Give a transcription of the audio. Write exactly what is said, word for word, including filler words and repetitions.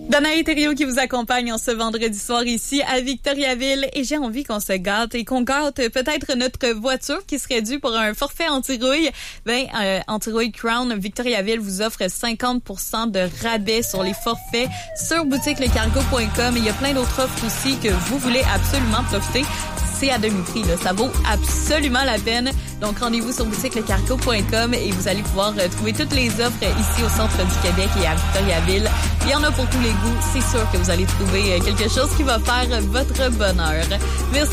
Danae Thériault qui vous accompagne en ce vendredi soir ici à Victoriaville et j'ai envie qu'on se gâte et qu'on gâte peut-être notre voiture qui serait due pour un forfait anti-rouille. Ben, euh, anti-rouille Crown Victoriaville vous offre cinquante pour cent de rabais sur les forfaits sur boutique le cargo point com et il y a plein d'autres offres aussi que vous voulez absolument profiter. C'est à demi-prix, là. Ça vaut absolument la peine. Donc, rendez-vous sur boutique le cargo point com et vous allez pouvoir euh, trouver toutes les offres ici au centre du Québec et à Victoriaville. Il y en a pour tous les goûts. C'est sûr que vous allez trouver quelque chose qui va faire votre bonheur. Merci.